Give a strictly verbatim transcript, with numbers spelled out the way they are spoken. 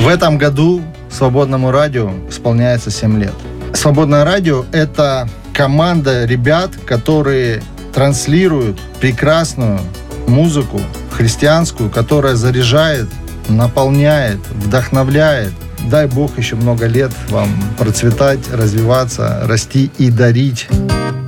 В этом году Свободному радио исполняется семь лет. Свободное радио – это команда ребят, которые транслируют прекрасную музыку христианскую, которая заряжает, наполняет, вдохновляет. Дай Бог еще много лет вам процветать, развиваться, расти и дарить.